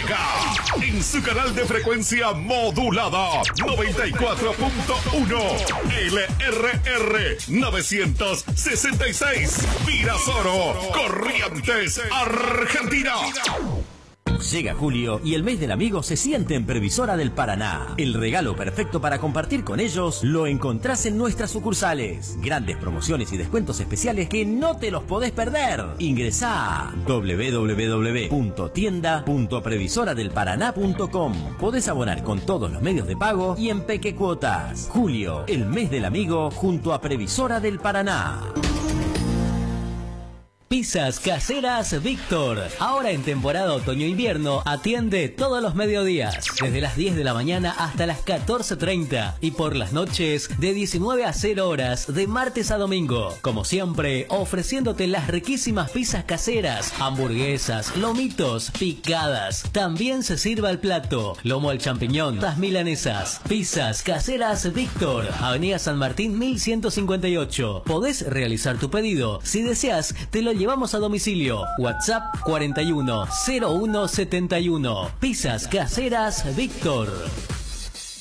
Acá, en su canal de frecuencia modulada 94.1 LRR 966 Virasoro, Corrientes, Argentina. Llega julio y el mes del amigo se siente en Previsora del Paraná. El regalo perfecto para compartir con ellos lo encontrás en nuestras sucursales. Grandes promociones y descuentos especiales que no te los podés perder. Ingresá a www.tienda.previsoradelparaná.com. Podés abonar con todos los medios de pago y en peque cuotas. Julio, el mes del amigo junto a Previsora del Paraná. Pizzas Caseras Víctor. Ahora en temporada otoño-invierno atiende todos los mediodías, desde las 10 de la mañana hasta las 14:30 y por las noches de 19 a 0 horas de martes a domingo. Como siempre, ofreciéndote las riquísimas pizzas caseras, hamburguesas, lomitos, picadas. También se sirve al plato, lomo al champiñón, las milanesas. Pizzas Caseras Víctor, Avenida San Martín 1158. Podés realizar tu pedido. Si deseas, te lo llevamos a domicilio. WhatsApp 41 01 71. Pizzas Caseras Víctor.